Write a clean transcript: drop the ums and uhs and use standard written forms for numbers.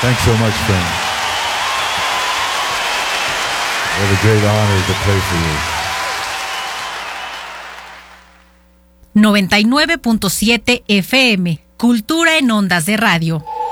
Thanks so much, friend. What a great honor to play for you. 99.7 FM, Cultura en Ondas de Radio.